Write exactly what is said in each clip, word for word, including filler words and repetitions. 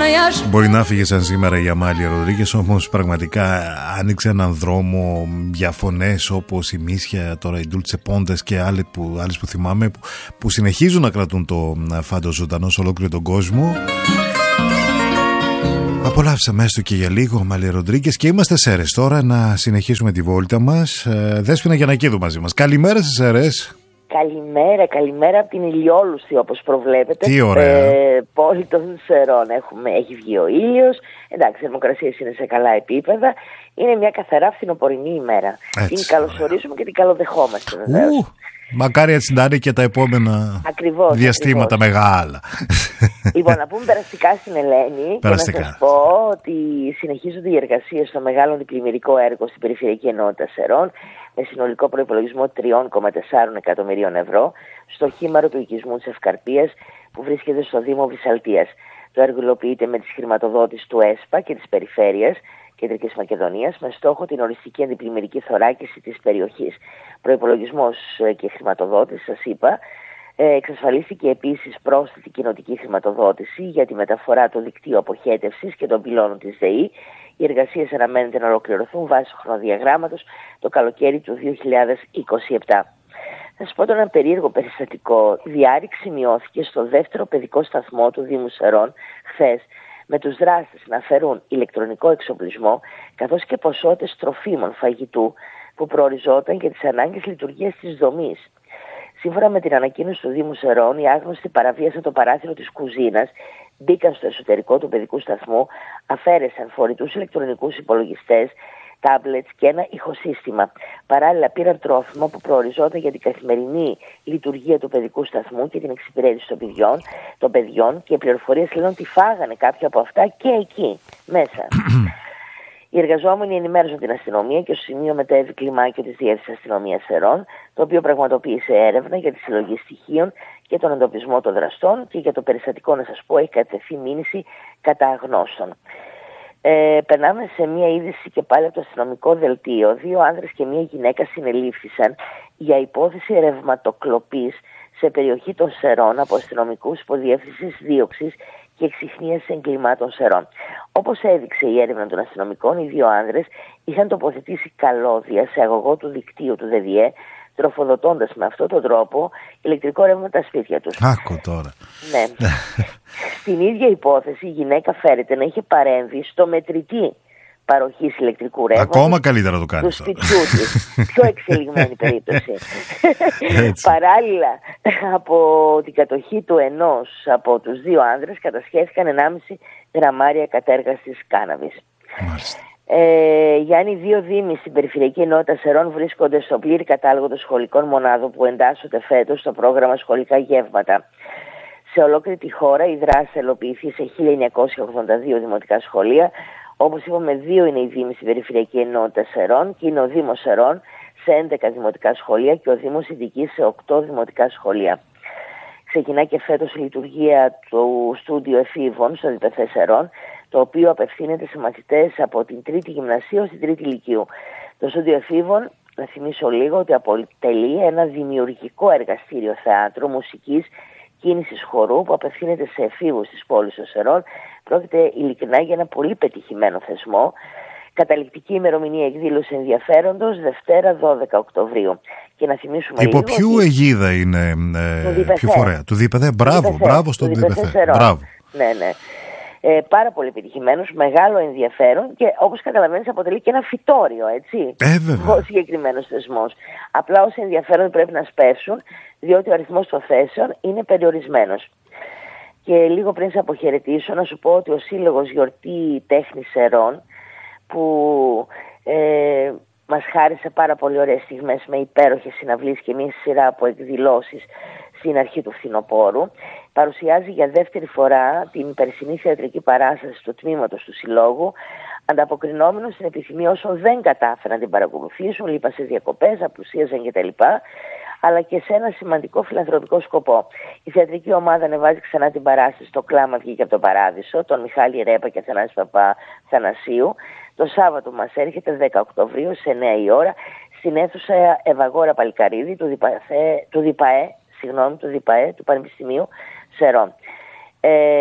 Μπορεί να φύγε σαν σήμερα η Αμάλια Ροντρίγκες, όμως πραγματικά άνοιξε έναν δρόμο για φωνές όπως η Μίσια, τώρα η Ντούλτσε Πόντες και άλλες που, άλλες που θυμάμαι που, που συνεχίζουν να κρατούν το φάντο ζωντανό σε ολόκληρο τον κόσμο. Απολαύσαμε έστω και για λίγο Αμάλια Ροντρίγκες και είμαστε Σέρρες τώρα να συνεχίσουμε τη βόλτα μας. ε, Δέσποινα Γιαννακίδου μαζί μας. Καλημέρα στις Σέρρες. Καλημέρα, καλημέρα από την ηλιόλουστη όπως προβλέπετε. Τι ωραία. Ε, πόλη των Σερών. Έχουμε, έχει βγει ο ήλιος. Εντάξει, οι θερμοκρασίες είναι σε καλά επίπεδα. Είναι μια καθαρά φθινοπορεινή ημέρα. Έτσι, την καλωσορίζουμε ωραία. Και την καλοδεχόμαστε βεβαίως. Ου, μακάρι έτσι να είναι και τα επόμενα ακριβώς, διαστήματα ακριβώς. μεγάλα. Λοιπόν, να πούμε περαστικά στην Ελένη περαστικά. Και να σας πω ότι συνεχίζονται οι εργασίες στο μεγάλο διπλημμυρικό έργο στην Περιφερειακή Ενότητα Σερών με συνολικό προϋπολογισμό τρία κόμμα τέσσερα εκατομμυρίων ευρώ στο χήμαρο του οικισμού της Ευκαρπίας που βρίσκεται στο Δήμο Βυσσαλτίας. Το έργο υλοποιείται με τις χρηματοδότηση του ΕΣΠΑ και της Περιφέρειας Κεντρικής Μακεδονίας με στόχο την οριστική αντιπλημμυρική θωράκιση της περιοχής. Προϋπολογισμός και χρηματοδότηση, σας είπα. Εξασφαλίστηκε επίσης πρόσθετη κοινοτική χρηματοδότηση για τη μεταφορά του δικτύου αποχέτευσης και των πυλώνων της ΔΕΗ. Οι εργασίες αναμένεται να ολοκληρωθούν βάσει του χρονοδιαγράμματος το καλοκαίρι του δύο χιλιάδες είκοσι επτά. Θα σας πω τώρα ένα περίεργο περιστατικό. Η διάρρηξη μειώθηκε στο δεύτερο παιδικό σταθμό του Δήμου Σερών χθες, με τους δράστες να φέρουν ηλεκτρονικό εξοπλισμό καθώς και ποσότητες τροφίμων φαγητού που προοριζόταν για τις ανάγκες λειτουργίας της δομής. Σύμφωνα με την ανακοίνωση του Δήμου Σερών, οι άγνωστοι παραβίασαν το παράθυρο της κουζίνας, μπήκαν στο εσωτερικό του παιδικού σταθμού, αφαίρεσαν φορητούς ηλεκτρονικούς υπολογιστές, τάμπλετς και ένα ηχοσύστημα. Παράλληλα πήραν τρόφιμα που προοριζόταν για την καθημερινή λειτουργία του παιδικού σταθμού και την εξυπηρέτηση των παιδιών, των παιδιών και οι πληροφορίες λένε ότι φάγανε κάποια από αυτά και εκεί μέσα. Οι εργαζόμενοι ενημέρωσαν την αστυνομία και στο σημείο μετέβη κλιμάκιο της Διεύθυνσης Αστυνομίας Σερών, το οποίο πραγματοποίησε έρευνα για τη συλλογή στοιχείων και τον εντοπισμό των δραστών και για το περιστατικό, να σας πω, έχει κατευθεί μήνυση κατά αγνώστων. Ε, περνάμε σε μια είδηση και πάλι από το αστυνομικό δελτίο. Δύο άνδρες και μια γυναίκα συνελήφθησαν για υπόθεση ρευματοκλοπής σε περιοχή των Σερών από αστυνομικούς υποδιεύθυνσης δίωξης και εξιχνίαση εγκλημάτων Σερών. Όπως έδειξε η έρευνα των αστυνομικών, οι δύο άνδρες είχαν τοποθετήσει καλώδια σε αγωγό του δικτύου του ΔΔΕ, τροφοδοτώντας με αυτόν τον τρόπο ηλεκτρικό ρεύμα τα σπίτια τους. Άκου τώρα. Ναι. Στην ίδια υπόθεση η γυναίκα φέρεται να είχε παρέμβει στο μετρητή παροχής ηλεκτρικού ρεύματος. Ακόμα καλύτερα το κάνει. Του σπιτιού της. Πιο εξελιγμένη περίπτωση. Παράλληλα, από την κατοχή του ενός από τους δύο άνδρες κατασχέθηκαν ενάμιση γραμμάρια κατέργαστης κάναβης. Μάλιστα. Ε, Γιάννη, δύο δήμοι στην Περιφερειακή Ενότητα Σερών βρίσκονται στο πλήρη κατάλογο των σχολικών μονάδων που εντάσσονται φέτος στο πρόγραμμα Σχολικά Γεύματα. Σε ολόκληρη τη χώρα η δράση ελοποιηθεί σε χίλια εννιακόσια ογδόντα δύο δημοτικά σχολεία. Όπως είπαμε, δύο είναι οι δήμοι στην Περιφερειακή Ενότητα Σερών και είναι ο Δήμος Σερών σε έντεκα δημοτικά σχολεία και ο Δήμος Ιδικής σε οκτώ δημοτικά σχολεία. Ξεκινά και φέτος η λειτουργία του στούντιο εφήβων στο ΔΠΘ Σερών, το οποίο απευθύνεται σε μαθητές από την τρίτη γυμνασίου στην τρίτη λυκείου. Το στούντιο εφήβων, να θυμίσω λίγο, ότι αποτελεί ένα δημιουργικό εργαστήριο θεάτρου, μουσικής, κίνησης χορού που απευθύνεται σε εφήβους της πόλης των Σερών. Πρόκειται ειλικρινά για ένα πολύ πετυχημένο θεσμό. Καταληκτική ημερομηνία εκδήλωση ενδιαφέροντος Δευτέρα δώδεκα Οκτωβρίου. Και να θυμίσουμε υπό λίγο. Ποιου ότι... αιγίδα είναι ε, ποιο φορέα? Του ΔΠΘ. Μπράβο, του μπράβο στον ΔΠΘ. Μπράβο. Ναι, ναι. Ε, πάρα πολύ επιτυχημένος, μεγάλο ενδιαφέρον και όπως καταλαβαίνεις αποτελεί και ένα φυτόριο, έτσι. Ε, βέβαια. Ο συγκεκριμένος θεσμός. Απλά όσοι ενδιαφέρον πρέπει να σπεύσουν, διότι ο αριθμός των θέσεων είναι περιορισμένος. Και λίγο πριν σε αποχαιρετήσω, να σου πω ότι ο Σύλλογος Γιορτή Τέχνης Σερών, που ε, μας χάρισε πάρα πολύ ωραίες στιγμές με υπέροχες συναυλίες και μια σειρά από εκδηλώσεις στην αρχή του φθινοπόρου, παρουσιάζει για δεύτερη φορά την περσινή θεατρική παράσταση του τμήματος του Συλλόγου, ανταποκρινόμενο στην επιθυμία όσων δεν κατάφεραν να την παρακολουθήσουν, λείπαν σε διακοπές, απουσίαζαν κτλ., αλλά και σε ένα σημαντικό φιλανθρωπικό σκοπό. Η θεατρική ομάδα ανεβάζει ξανά την παράσταση στο Κλάμα βγήκε από το Παράδεισο, τον Μιχάλη Ρέπα και Αθανάση Παπά Θανασίου. Το Σάββατο μας έρχεται δέκα Οκτωβρίου σε εννιά η ώρα στην αίθουσα Ευαγόρα Παλικαρίδη του, του ΔΙΠΑΕ, συγγνώμη, του ΔΙΠΑΕ, του Πανεπιστημίου Σερών. Ε,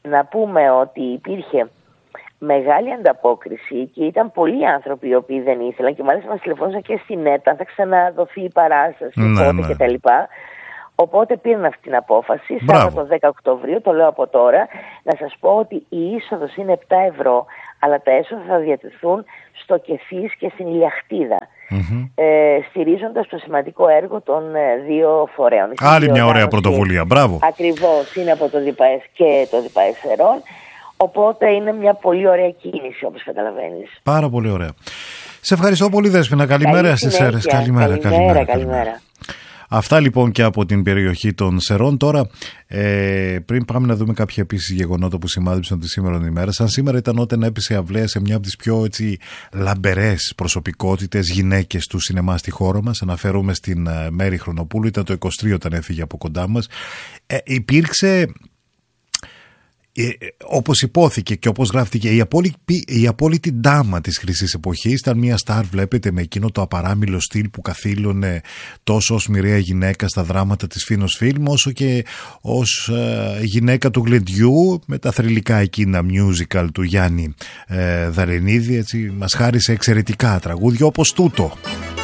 να πούμε ότι υπήρχε μεγάλη ανταπόκριση και ήταν πολλοί άνθρωποι οι οποίοι δεν ήθελαν και μάλιστα μας τηλεφώνησαν και στην ΕΤΑ, θα ξαναδοθεί η παράσταση, ναι, πότε ναι. κτλ. Οπότε πήραν αυτή την απόφαση, Σάββατο δέκα Οκτωβρίου, το λέω από τώρα, να σας πω ότι η είσοδος είναι επτά ευρώ, αλλά τα έσοδα θα διατεθούν στο Κεφίς και στην Ηλιαχτίδα, mm-hmm. ε, στηρίζοντας το σημαντικό έργο των ε, δύο φορέων. Άλλη μια ωραία πρωτοβουλία, μπράβο. Ακριβώς, είναι από το ΔΠΑΕΣ και το ΔΠΑΕΣ Σερών, οπότε είναι μια πολύ ωραία κίνηση, όπως καταλαβαίνεις. Πάρα πολύ ωραία. Σε ευχαριστώ πολύ, Δέσποινα. Καλημέρα στις Σέρρες. Καλημέρα, καλημέρα, καλημέρα, καλημέρα. Αυτά λοιπόν και από την περιοχή των Σερών. Τώρα, ε, πριν πάμε να δούμε κάποια επίσης γεγονότα που σημάδεψαν τη σήμερα ημέρα. Σαν σήμερα ήταν όταν έπεσε αυλαία σε μια από τις πιο έτσι, λαμπερές προσωπικότητες γυναίκες του σινεμά στη χώρα μας. Αναφέρομαι στην uh, Μέρη Χρονοπούλου. Ήταν το είκοσι τρία όταν έφυγε από κοντά μας. Ε, υπήρξε... Ε, όπως υπόθηκε και όπως γράφτηκε, η απόλυτη, η απόλυτη ντάμα της χρυσής εποχής. Ήταν μια στάρ, βλέπετε, με εκείνο το απαράμιλο στυλ που καθήλωνε τόσο ως μοιραία γυναίκα στα δράματα της Φίνος Φιλμ, όσο και ως ε, γυναίκα του γλεντιού με τα θρυλικά εκείνα musical του Γιάννη ε, Δαρενίδη. Έτσι, μας χάρισε εξαιρετικά τραγούδια όπως τούτο.